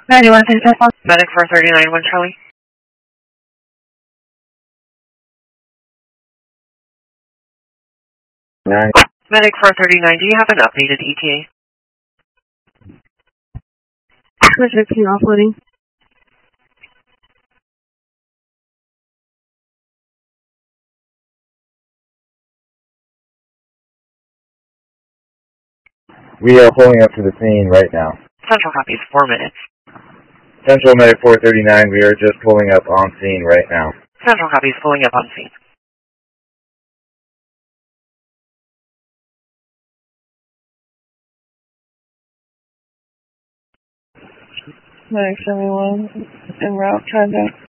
91 Central. Medic 439, 1 Charlie. Medic 439, do you have an updated ETA? Switch 15 offloading. We are pulling up to the scene right now. Central copies, 4 minutes. Central Medic 439, we are just pulling up on scene right now. Central copies, pulling up on scene. Medic 71 en route, contact.